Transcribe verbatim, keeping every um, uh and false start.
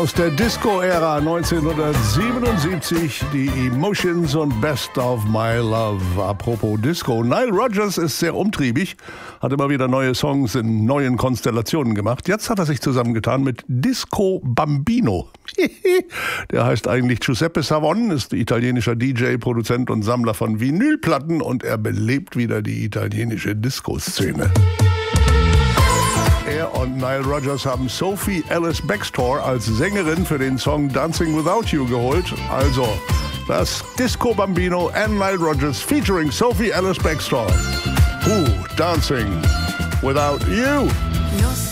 aus der Disco-Ära neunzehnhundertsiebenundsiebzig, die Emotions und Best of My Love. Apropos Disco, Nile Rodgers ist sehr umtriebig, hat immer wieder neue Songs in neuen Konstellationen gemacht. Jetzt hat er sich zusammengetan mit Disco Bambino. Der heißt eigentlich Giuseppe Savon, ist italienischer D J, Produzent und Sammler von Vinylplatten und er belebt wieder die italienische Disco-Szene. Er und Nile Rodgers haben Sophie Ellis-Bextor als Sängerin für den Song Dancing Without You geholt. Also das Disco Bambino and Nile Rodgers featuring Sophie Ellis-Bextor. Who Dancing Without You?